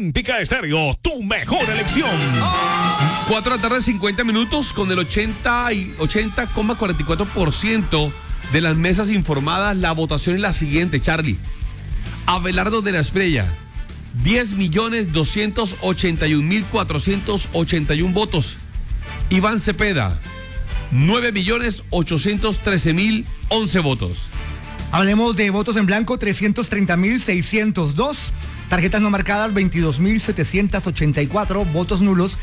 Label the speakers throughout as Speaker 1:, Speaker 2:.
Speaker 1: Olímpica Estéreo, tu mejor elección.
Speaker 2: 4 de la tarde, 50 minutos, con el 80,44% de las mesas informadas. La votación es la siguiente, Charlie. Abelardo de la Espriella, 10.281.481 votos. Iván Cepeda, 9.813.011 votos.
Speaker 3: Hablemos de votos en blanco, 330.602. Tarjetas no marcadas, 22.784. Votos nulos,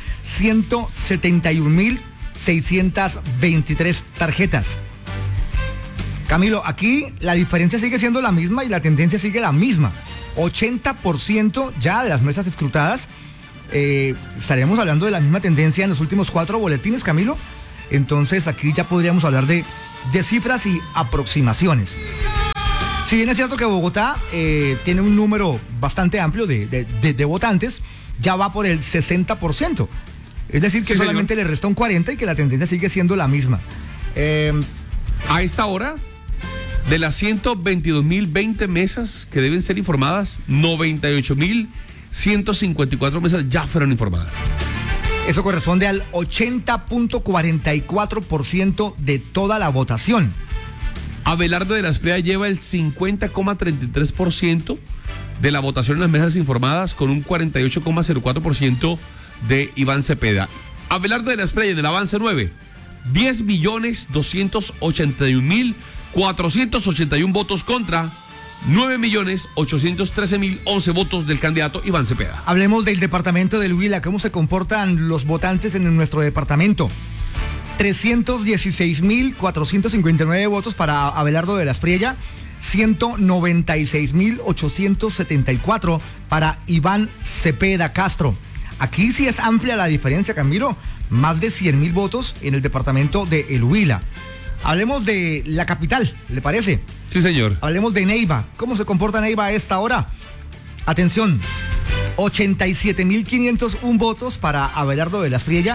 Speaker 3: 171.623 tarjetas. Camilo, aquí la diferencia sigue siendo la misma y la tendencia sigue la misma. 80% ya de las mesas escrutadas. Estaríamos hablando de la misma tendencia en los últimos 4 boletines, Camilo. Entonces aquí ya podríamos hablar de cifras y aproximaciones. Si bien es cierto que Bogotá tiene un número bastante amplio de votantes, ya va por el 60%. Es decir, que
Speaker 2: sí,
Speaker 3: solamente
Speaker 2: señor,
Speaker 3: le resta un 40% y que la tendencia sigue siendo la misma.
Speaker 2: A esta hora, de las 122.020 mesas que deben ser informadas, 98.154 mesas ya fueron informadas.
Speaker 3: Eso corresponde al 80.44% de toda la votación.
Speaker 2: Abelardo de la Espriella lleva el 50,33% de la votación en las mesas informadas, con un 48,04% de Iván Cepeda. Abelardo de la Espriella en el avance 9, 10.281.481 votos contra 9.813.011 votos del candidato Iván Cepeda.
Speaker 3: Hablemos del departamento del Huila. ¿Cómo se comportan los votantes en nuestro departamento? 316.459 votos para Abelardo de la Espriella, 196.874 para Iván Cepeda Castro. Aquí sí es amplia la diferencia, Camilo. Más de 100.000 votos en el departamento de El Huila. Hablemos de la capital, ¿le parece?
Speaker 2: Sí, señor.
Speaker 3: Hablemos de Neiva. ¿Cómo se comporta Neiva a esta hora? Atención, 87.501 votos para Abelardo de la Espriella,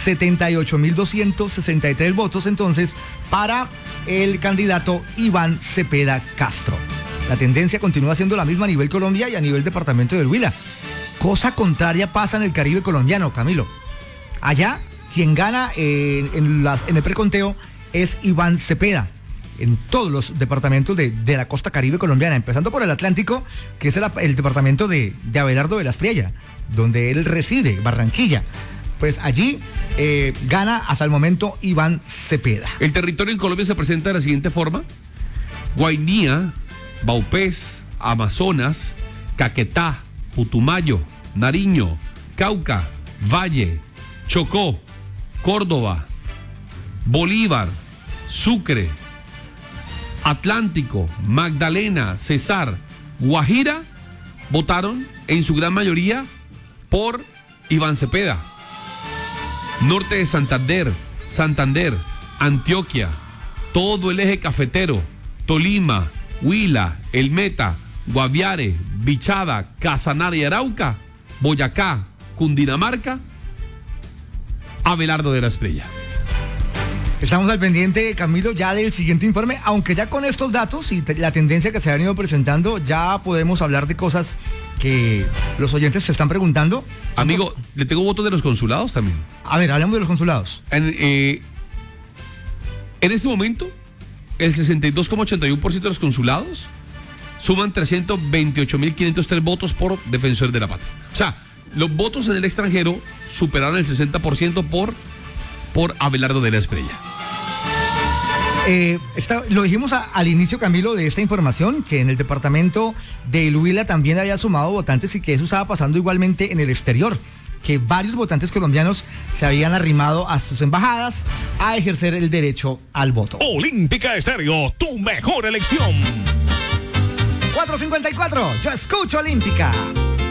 Speaker 3: 78.263 votos entonces para el candidato Iván Cepeda Castro. La tendencia continúa siendo la misma a nivel Colombia y a nivel departamento del Huila. Cosa contraria pasa en el Caribe colombiano, Camilo. Allá, quien gana en el preconteo es Iván Cepeda, en todos los departamentos de la costa caribe colombiana, empezando por el Atlántico, que es el departamento de Abelardo de la Espriella, donde él reside, Barranquilla. Pues allí gana hasta el momento Iván Cepeda.
Speaker 2: El territorio en Colombia se presenta de la siguiente forma: Guainía, Vaupés, Amazonas, Caquetá, Putumayo, Nariño, Cauca, Valle, Chocó, Córdoba, Bolívar, Sucre, Atlántico, Magdalena, Cesar, Guajira, votaron en su gran mayoría por Iván Cepeda. Norte de Santander, Antioquia, todo el eje cafetero, Tolima, Huila, El Meta, Guaviare, Bichada, Casanare y Arauca, Boyacá, Cundinamarca, Abelardo de la Espriella.
Speaker 3: Estamos al pendiente, Camilo, ya del siguiente informe, aunque ya con estos datos y la tendencia que se ha venido presentando, ya podemos hablar de cosas que los oyentes se están preguntando.
Speaker 2: Amigo, le tengo votos de los consulados también.
Speaker 3: A ver, hablemos de los consulados.
Speaker 2: En este momento, el 62,81% de los consulados suman 328.503 votos por defensor de la patria. O sea, los votos en el extranjero superaron el 60% por Abelardo de la Espriella.
Speaker 3: Lo dijimos al inicio, Camilo, de esta información, que en el departamento de El Huila también había sumado votantes y que eso estaba pasando igualmente en el exterior, que varios votantes colombianos se habían arrimado a sus embajadas a ejercer el derecho al voto.
Speaker 1: Olímpica Estéreo, tu mejor elección.
Speaker 3: 4:54, yo escucho Olímpica.